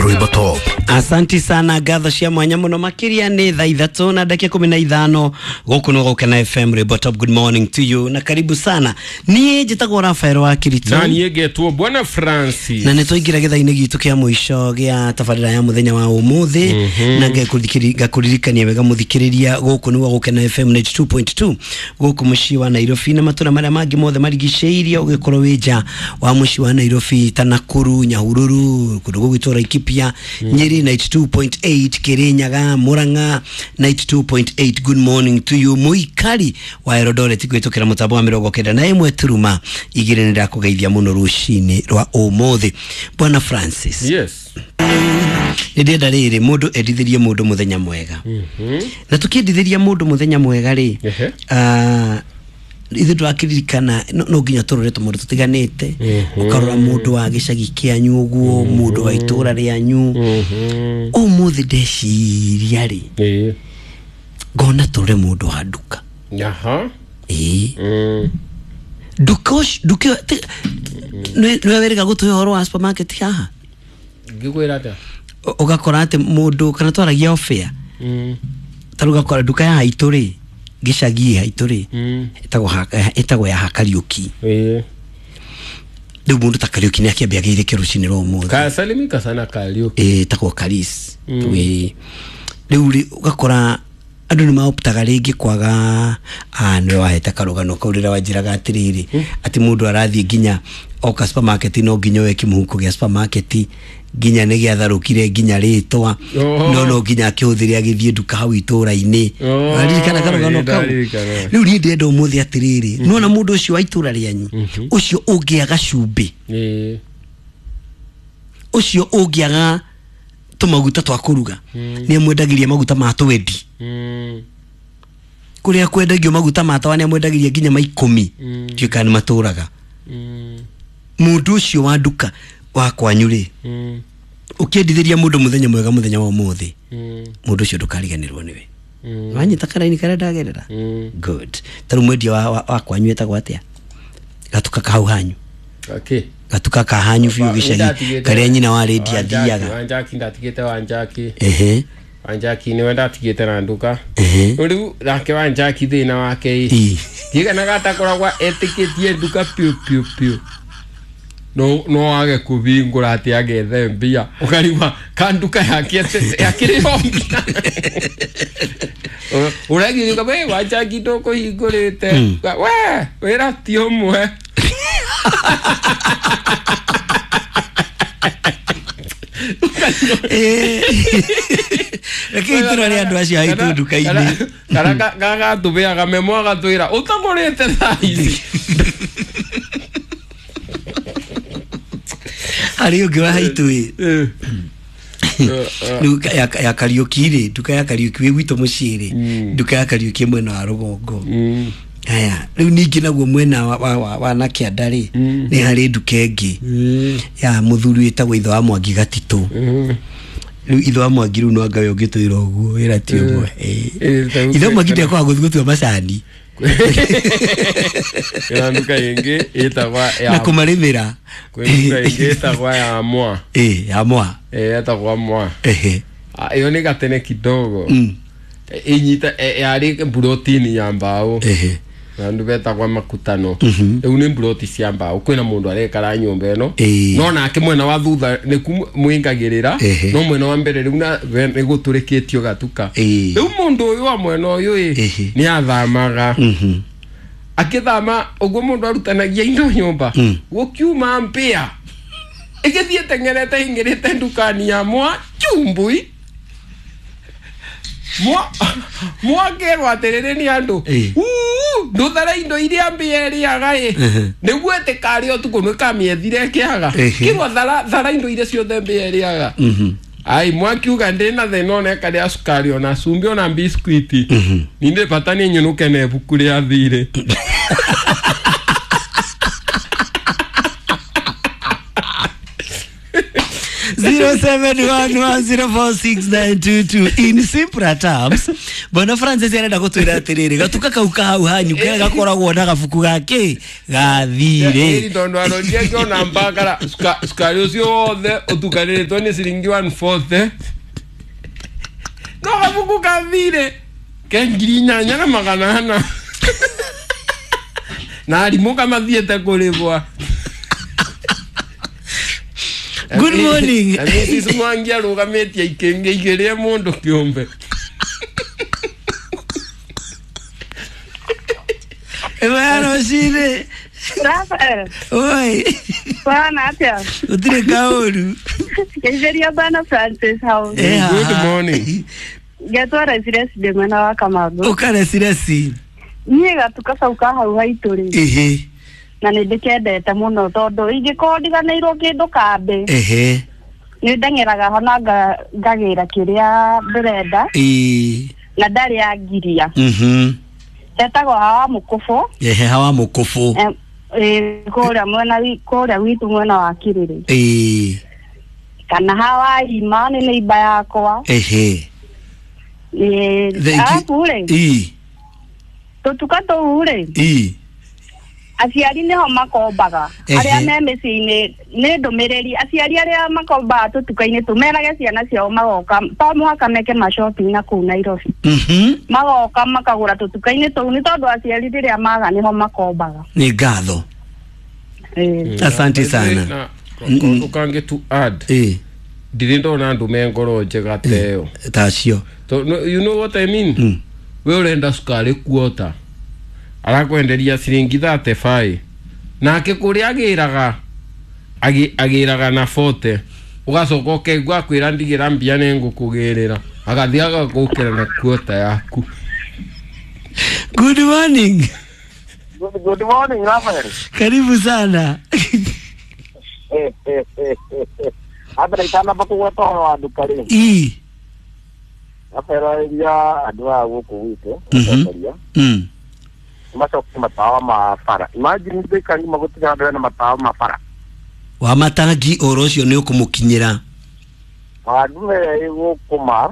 Ribotop. Asanti sana gatha cia mwanya muno makiria ni thaa 3 na dakika 15 guku no gukena FM Ribotop. Good morning to you na karibu sana. Nie njitagwo Rafael wa Kirito na nie getwo Bwana Francis na nitũingira githa-inĩ gitu kia mwisho gia tabarĩra ya muthenya wa umuthi na ngakuririkania wega muthikiriria guku ni gukena FM 92.2 guku muci wa Nairobi na matura maria mangi mothe marigicĩirie ugikorwo wija wa muci wa Nairobi ta Nakuru, Nyahururu, kundu gugitũra Ikipia, Nyeri 92.8, Kirinyaga, Murang'a 92.8. Good morning to you muikari wa Eldoret gwitũkĩra mutambo wa 91 turuma igire nira kugeithia muno rucini rwa umuthi. Bwana Francis, yes ndenda riri mundu edithirie mundu muthenya mwega na tukindithiria mundu muthenya mwega ri ithu twakiririkana no nginya turore tumundu tutiganite ukarora mundu wa gicagi kianyu uguo mundu wa itura rianyu umuthi ndeciria ri ngona turore mundu wa nduka duka nwe werega gutuhe horo wa supermarket haha ngigwira ata ugakora ati mundu kana twaragia ofea taruga kwa duka ya ituri gicagi ya ituri etagwo ya Kariuki ndu mundu ta Kariuki ni akiambia gire kirucini ro mundu ka salimika sana Kariuki etagwo Karis riu ugakora andu ni maoptaga ringi kwaga ni waheta karugano kaurira wajiraga atiriri ati mundu arathie nginya oka supermarket no nginya weki muhuko gya supermarket nginya ne giatharukire nginya ritwa no nginya akihuthiria githie duka hau itura-ini aririkana karugano kau riu ni ndendo umuthi atiriri nona mundu ucio wa itura rianyu ucio ungiaga cumbi ucio ungiaga tumaguta twa kuruga ni mwendagiria maguta ma twendi kuria kwendagio maguta ma tawa ni mwendagiria nginya ma 10 tikani maturaga mundu ucio wa nduka wa kwanyuri ukendithiria mundu muthenya mwega muthenya wa umuthi mundu ucio ndukariganirwo niwe wanyita karaini kara ndagerera good taru mwendia wa kwanyu etagwo atia gatuka kahau hanyu gatuka kahanyu biu gicagi karia nyina wa redia thiaga wanjaki ndatigite wanjaki wanjaki ni wenda tigite na nduka riu rake wanjaki thina wake tiga na gatakoragwa etikitie nduka piu no age kubingura ati agethe mbia ukarima kanduka yake yakirihomba uragi kabe wanjaki toko hingurite we wera tio mwe Rekeitura ni andu acio haitu nduka-ini gaga tubeaga memo agatwira utagurite thaici ari ungi wa haitu duka ya Kariuki ri duka ya Kariuki we gwito muciri duka ya Kariuki mwena wa rugongo aya riu ningi naguo mwena wa na Kiandari ni hari duka ingi ya muthuri etagwo itho wa Mwangi Gatitu riu itho wa Mwangi riu no anga ungitwira uguo wira ti umwe itho Mwangi ndekwa guthugutwa macani ya nduka ingi etagwa ya na kumarimira nduka ingi etagwa ya mwa ya mwa etagwa mwa iyo ni gatene kidogo inyita yari burotini ya mbao na ndu betagwa makutano riu ni buroti cia mbao kwina mundu arekara nyumba eno no nake mwena wa thutha ni kumwingagirira no mwena wa mbere riu na ni guturikitio gatuka riu mundu uyu wa mwena uyu ni athamaga akithama uguo mundu arutanagia indo nyumba gukiuma mpia igithie tengerete ingirite ndukani ya mwa chumbui mwagerwa atiriri ni andu nduthara indo iria mbieriaga niguo etikari utuku nikamiethire kiaga kirwa thara indo iria ciothe mbieriaga ai mwakiuga ndina thina oneka ria sukari ona cumbi ona biskuiti ninde bata ni nyunuke na ebuku ria thire 0711046922. In simple terms, Bwana Francis arenda gutwira atiriri gatuka kau kahau hanyu kega gakoragwo na gabuku gake gathire iri tondu aronje kiona mpaka skari ucio wothe utukanĩrĩtwo nĩ ciringi 140 no gabuku gathire ke ngiri 8,400 na arimũ kamathiĩte kũrĩbwa. Good morning. Sisi mwangia rugametia ikenge igere mundu kiumbe. Ebana shire. Rafael. Oi. Bana atia. Utire kaoru. Kejeria bana Francis house. Good morning. Getwa residence de mwana wa Kamago. Ukana sirasi. Niga tukacauka hau haituri. Ehe. Na nindikendete muno tondu ingikondiganirwo kindu kambe. Ehe. Nindengeraga hona ngagira kiria ndĩrenda. Na ndari angiria. Etagwo hawa mukufu. Ehe, hawa mukufu. Kuria witu mwena wa Kiriri. Kana hawa ima ni neighbor yakwa. Ehe. Akure. Tutuka tuure. Aciari niho makombaga aria me mĩciĩ-inĩ nĩ ndũmĩrĩri aciari aria makombaga tutuka-inĩ tumerage ciana ciao magoka to mũhaka meke ma-shopping na kũu Nairobi magoka makagũra tutuka-inĩ tũu nĩ tondũ aciari rĩrĩa maga niho makombaga. Nĩ ngatho. Asante sana. Ukange to add ndire ndona andũ me ngoro njega teo tacio. You know what I mean? We urenda sukari kuota arakwenderia ciringi 35 nake kuria agiraga na 40 ugacoka ukegwa kwira ndigira mbia nengukugirira agathiaga gukira na kuota yaku. Good morning. Good morning, Rafael. Karibu sana. Abra itana bakuwa toro wa dukari. Rafael ya adwa guku wite. Masoki matawa mafara. Imagine bekangi magutina ndana na matawa mafara. Wa matangi orocio ni ukumukinyira. Wadume gukuma.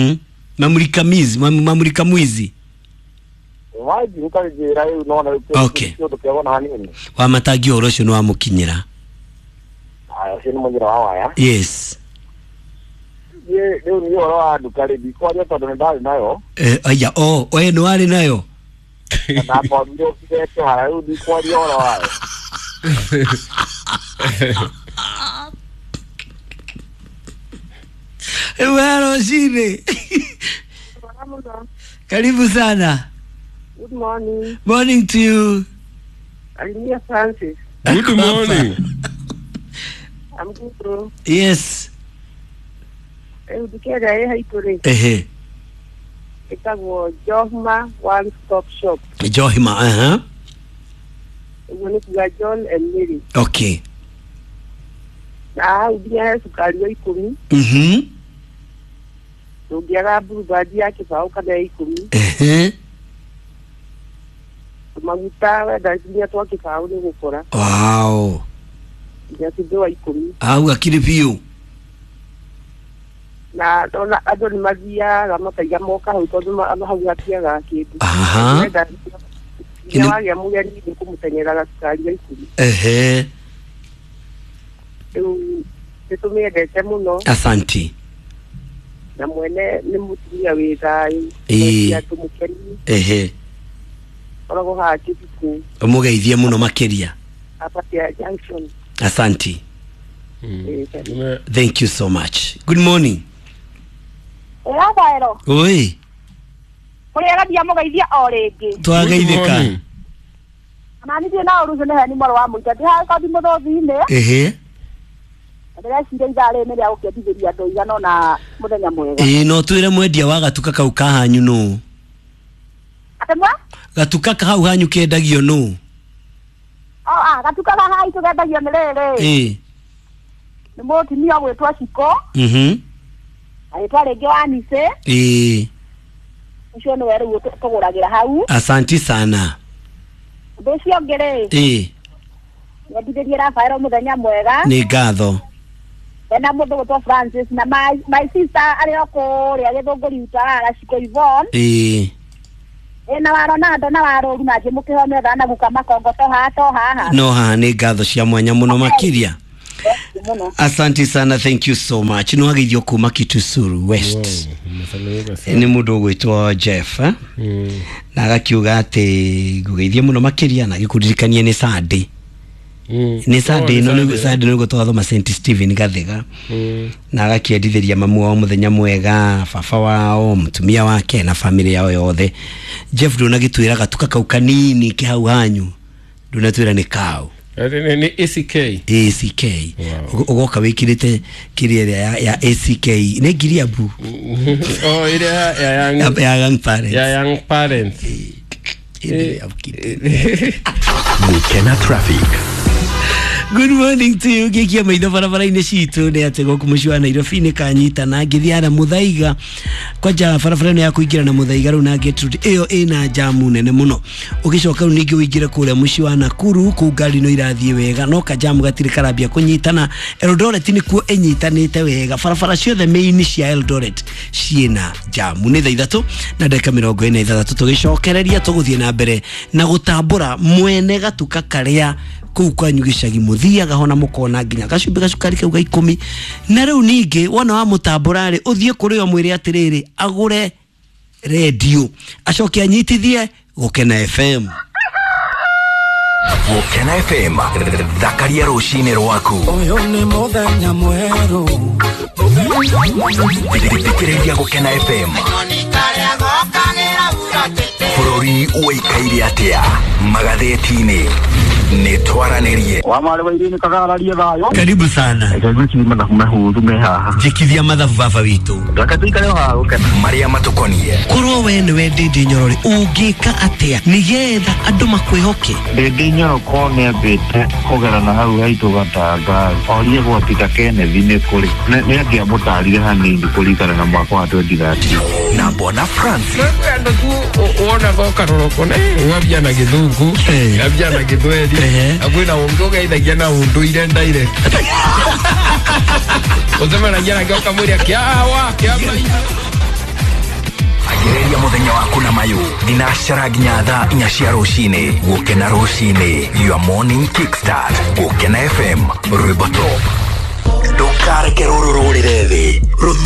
Mamurika mwizi. Imagine kajira unaona okay. Wa matangi orocio no amukinyira. Sini mwenye wa ya. Yes. Leo ni oro wa dukari biko ya tondu ndali nayo. Aya oe no ari nayo. Na kwa ndio kile hara biko ya oro wa. Bueno, shine. Karibu sana. Good morning. Morning to you. Alinia Francis. Good morning. I'm good bro. Yes. Dikera haituri. Ehe. Itagwo Johma One Stop Shop. Johima, Wani kuga John and Mary. Okay. Udia sukari ya 10. Udia badi yake bao kana ya 10. Maguta wa dazinia to kifao ni gukora. Wow. Ya kidoa 10. Akiri piu. Na dona adoni magia gama kaya moka tondu amahugatia ga kindu. Ina ya muya ni kumutenyera sukari ya 10. Nitumiyendete muno. Asanti. Na mwene ni mutumia withayu ya tumukeni. Orago haki ku. Umugeithie muno makiria. Apatia junction. Asanti. Thank you so much. Good morning. Rafaelo. Oi. Kuriaga dia mugeithia o ringi. Twageithika. Na ni na uruzo ne hani moro wa muita ha ka di modo thine. Ndĩra cire ithare nĩ rĩa gũkĩendithĩria andũ igana na mũthenya mwega. No twĩre mwendia wa gatuka kau ka hanyu no. Atemwa? Gatuka kau hanyu kendagio no. Gatuka ka hanyu kendagio nĩ rĩrĩ. Nĩ mũtumia gwĩtwa Ciko. Agĩtwa rĩngĩ wa Nice. Ũcio nĩwe rĩu tũgũragĩra hau. Asanti sana. Ũndũ ũcio ũngĩ rĩ. Nyendithĩrie Rafael mũthenya mwega. Nĩ ngatho. ena mundu gutwa Francis na my sister ari okuria githunguri utara ciko Yvonne na Ronaldo na waroru na jimukihome thana guka makongoto haha no ha ni ngatho cia mwanya muno makiria. Asante sana, thank you so much. No agithio kuma Kitusuru West. Ni mundu gwitwa Jeff na agakiuga ati gugeithia muno makiria na gikuririkanie ni Sunday. Ni Sunday no Sunday no gutwathoma St Stephen Gathega na agakiendithĩria mamu wa muthenya mwega, baba wao, mutumia wake na family yao yothe. Jeff ndunagitwira gatuka kau kanini ki hau hanyu, ndunatwira ni kau ni ACK ugoka wikirite kiria ya ACK ne Giriabu ile ya young parents Gukena Traffic. Good morning to you. Gekia maitho barabara-inĩ citũ nĩ atĩ gũkũ mũciĩ wa Nairobi nĩ kanyita na ngĩthiana Muthaiga kwanja barabara-inĩ ya kũingĩra na Muthaiga rĩu na Gertrude ĩyo ĩna jamu nene mũno. Ũgĩcoka rĩu ningĩ ũingĩre kũrĩa mũciĩ wa Nakuru kũu ngari no irathiĩ wega no kajamu gatirĩ karambia kũnyitana. Eldoret nĩkuo ĩnyitanĩte wega, barabara ciothe main cia Eldoret ciĩna jamu. Nĩ thaa 3:46 tũgĩcokereria tũgũthiĩ na mbere na gũtambũra mwene gatuka karĩa kuu kwanyu gicagi muthia gahona mukona nginya gacumbi gacukari kau ga 10 na riu ningi wona wa mutamburari uthie kuri o mwire atiriri agure radio acoke anyitithie Gukena FM. Gukena FM thakaria rucini rwaku uyu ni muthenya mweru thikiriria Gukena FM bururi uikaire atia magatheti-ini ni twaranirie wamare wairini kagararia thayo. Karibu sana. Ekaguchi mahuru mehaha jikithia mathabu baba witu rakatika leo ha Gukena maria matukonie kurwo we ni wendete nyorori ungika atia nigetha andu makwihoke ndende nyoro kone bete kogera na hau haitu gatanga orie gwatika Kennedy ni kuri ni angia mutarire hanini kurikana na mwaka wa 2030 na Bwana Francis ando tu ona goka roroko ne wabia na githungu wabia na githweri akwina undoga ithagia na undu ile ndaire uzema njana goka mwiri akiawa kiama agereria muthenya waku na mayu dinashara nginya thaa 4 cia rucini. Gukena rucini, your morning kickstart. Gukena FM rwimbo top. Ndukareke rurururire thi